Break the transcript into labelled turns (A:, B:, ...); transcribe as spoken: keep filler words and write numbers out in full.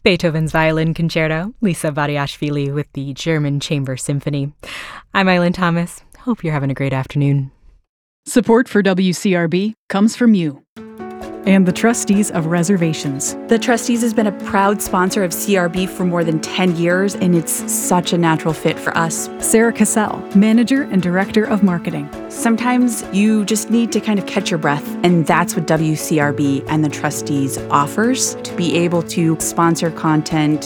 A: Beethoven's Violin Concerto, Lisa Variashvili with the German Chamber Symphony. I'm Eileen Thomas. Hope you're having a great afternoon.
B: Support for W C R B comes from you and the trustees of reservations.
C: The trustees has been a proud sponsor of C R B for more than ten years, and it's such a natural fit for us.
B: Sarah Cassell, manager and director of marketing.
C: Sometimes you just need to kind of catch your breath, and that's what W C R B and the trustees offers, to be able to sponsor content